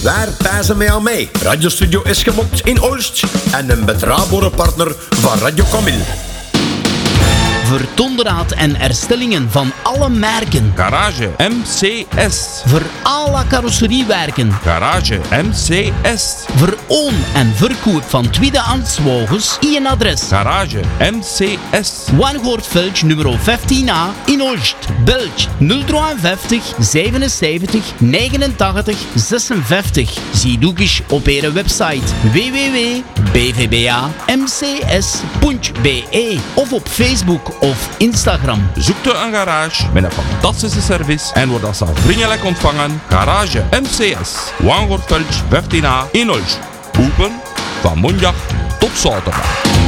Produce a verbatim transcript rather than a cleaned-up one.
Waar pijzen mij aan mee? Radiostudio is gemokt in Oost en een betrouwbare partner van Radio Camille. Voor onderhoud en herstellingen van alle merken. Garage M C S. Voor alle carrosseriewerken. Garage M C S. Voor oon- en verkoop van tweedehands wagens. Eén adres. Garage M C S. Wangoortveld nummer vijftien A in Oost. Belg nul vijfenvijftig zevenenzeventig negenentachtig zesenvijftig. Zie ook eens op onze website w w w punt b v b a m c s punt b e of op Facebook of Instagram. Zoekt u een garage met een fantastische service en wordt als vriendelijk ontvangen. Garage M C S. Wangoortveld vijftien A in Oost. Open van maandag tot zaterdag.